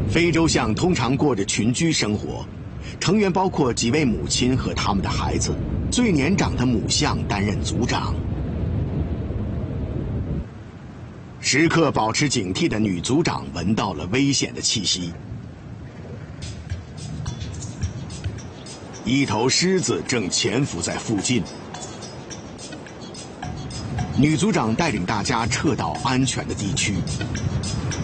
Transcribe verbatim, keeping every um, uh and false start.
非洲象通常过着群居生活，成员包括几位母亲和他们的孩子，最年长的母象担任族长。时刻保持警惕的女族长闻到了危险的气息，一头狮子正潜伏在附近。女族长带领大家撤到安全的地区。